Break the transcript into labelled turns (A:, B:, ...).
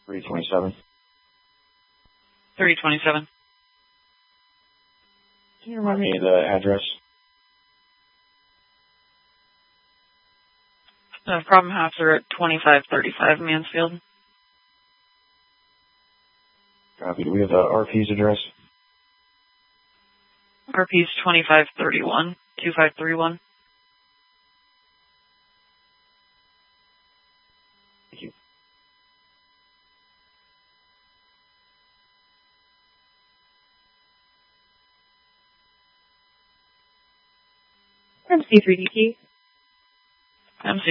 A: 327.
B: 327.
A: Can you remind me of the address?
B: The problem house are at 2535 Mansfield.
A: Copy. Do we have the RP's address?
B: RP's 2531. 2531.
A: Thank you.
C: MC3DT.
B: MC